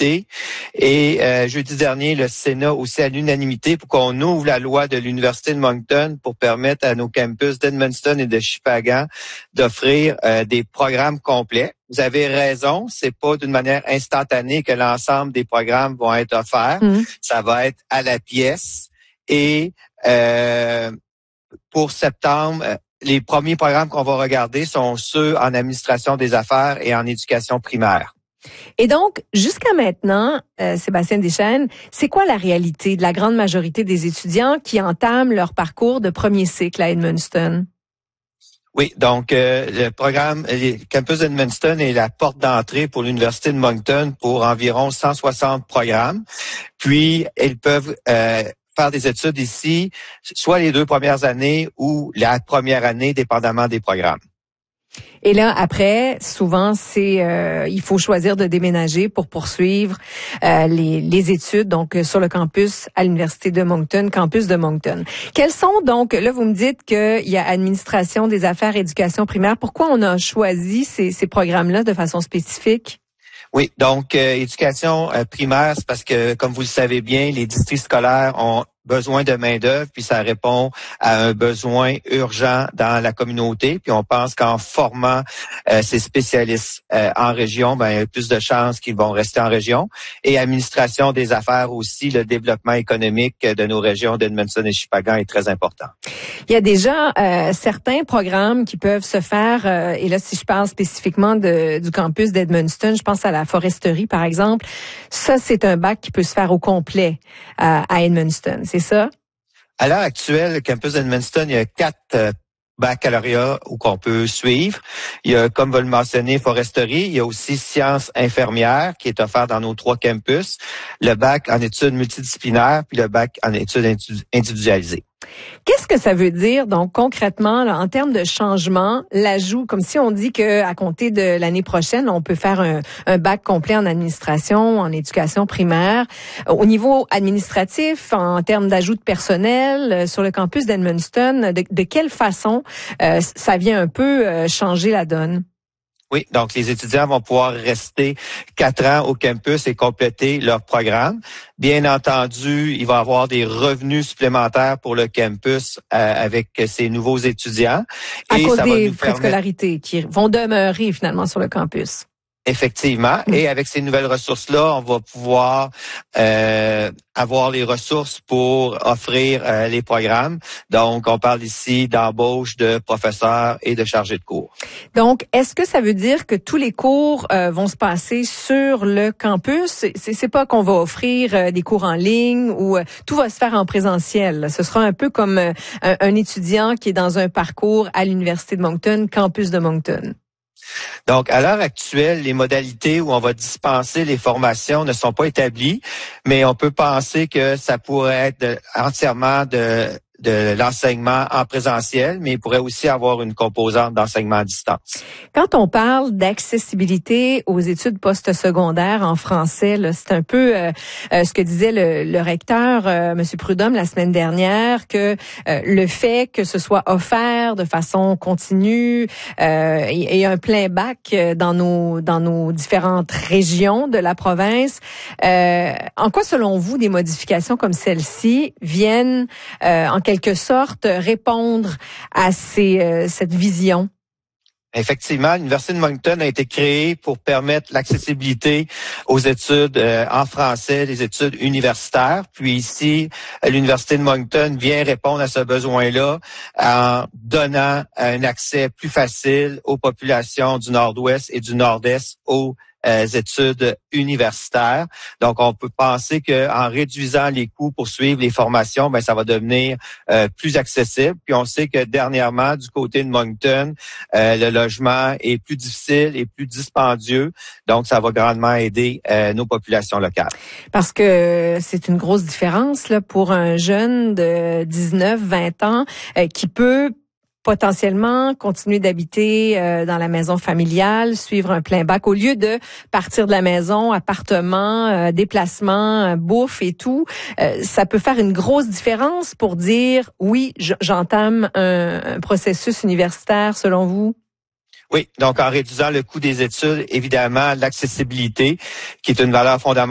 l'unanimité. Et jeudi dernier, le Sénat aussi à l'unanimité pour qu'on ouvre la loi de l'Université de Moncton pour permettre à nos campus d'Edmundston et de Shippagan d'offrir des programmes complets. Vous avez raison, c'est pas d'une manière instantanée que l'ensemble des programmes vont être offerts. Ça va être à la pièce. Et pour septembre, les premiers programmes qu'on va regarder sont ceux en administration des affaires et en éducation primaire. Et donc, jusqu'à maintenant, Sébastien Deschênes, c'est quoi la réalité de la grande majorité des étudiants qui entament leur parcours de premier cycle à Edmundston? Oui, donc le programme Campus d'Edmundston est la porte d'entrée pour l'Université de Moncton pour environ 160 programmes. Puis, ils peuvent faire des études ici, soit les 2 premières années ou la première année, dépendamment des programmes. Et là, après, souvent, il faut choisir de déménager pour poursuivre les études, donc sur le campus à l'Université de Moncton, campus de Moncton. Quels sont donc, là, vous me dites qu'il y a administration des affaires, éducation primaire. Pourquoi on a choisi ces programmes-là de façon spécifique? Oui, donc éducation primaire, c'est parce que, comme vous le savez bien, les districts scolaires ont besoin de main-d'œuvre, puis ça répond à un besoin urgent dans la communauté. Puis on pense qu'en formant ces spécialistes en région, il y a plus de chances qu'ils vont rester en région. Et administration des affaires aussi, le développement économique de nos régions d'Edmundston et Shippagan est très important. Il y a déjà certains programmes qui peuvent se faire, et là, si je parle spécifiquement du campus d'Edmundston, je pense à la foresterie, par exemple. Ça, c'est un bac qui peut se faire au complet à Edmundston, c'est ça? À l'heure actuelle, le campus d'Edmundston, il y a 4 baccalauréats où qu'on peut suivre. Il y a, comme vous le mentionnez, foresterie. Il y a aussi sciences infirmières qui est offert dans nos 3 campus. Le bac en études multidisciplinaires, puis le bac en études individualisées. Qu'est-ce que ça veut dire, donc, concrètement, là, en termes de changement, l'ajout, comme si on dit que à compter de l'année prochaine, on peut faire un bac complet en administration, en éducation primaire. Au niveau administratif, en termes d'ajout de personnel sur le campus d'Edmundston, de quelle façon ça vient un peu changer la donne? Oui, donc les étudiants vont pouvoir rester 4 ans au campus et compléter leur programme. Bien entendu, il va y avoir des revenus supplémentaires pour le campus avec ces nouveaux étudiants. À cause des frais de scolarité qui vont demeurer finalement sur le campus. Effectivement. Et avec ces nouvelles ressources-là, on va pouvoir avoir les ressources pour offrir les programmes. Donc, on parle ici d'embauche de professeurs et de chargés de cours. Donc, est-ce que ça veut dire que tous les cours vont se passer sur le campus? C'est pas qu'on va offrir des cours en ligne ou tout va se faire en présentiel. Ce sera un peu comme un étudiant qui est dans un parcours à l'Université de Moncton, campus de Moncton. Donc, à l'heure actuelle, les modalités où on va dispenser les formations ne sont pas établies, mais on peut penser que ça pourrait être entièrement de l'enseignement en présentiel, mais il pourrait aussi avoir une composante d'enseignement à distance. Quand on parle d'accessibilité aux études postsecondaires en français, là, c'est un peu ce que disait le recteur, M. Prudhomme, la semaine dernière, que le fait que ce soit offert de façon continue et un plein bac dans nos différentes régions de la province, en quoi, selon vous, des modifications comme celle-ci viennent en quelque sorte répondre à cette vision? Effectivement, l'Université de Moncton a été créée pour permettre l'accessibilité aux études en français, les études universitaires. Puis ici, l'Université de Moncton vient répondre à ce besoin-là en donnant un accès plus facile aux populations du Nord-Ouest et du Nord-Est aux études universitaires. Donc, on peut penser qu'en réduisant les coûts pour suivre les formations, ça va devenir plus accessible. Puis, on sait que dernièrement, du côté de Moncton, le logement est plus difficile et plus dispendieux. Donc, ça va grandement aider nos populations locales. Parce que c'est une grosse différence là pour un jeune de 19, 20 ans qui peut potentiellement continuer d'habiter dans la maison familiale, suivre un plein bac, au lieu de partir de la maison, appartement, déplacement, bouffe et tout. Ça peut faire une grosse différence pour dire, oui, j'entame un processus universitaire, selon vous? Oui, donc en réduisant le coût des études, évidemment, l'accessibilité, qui est une valeur fondamentale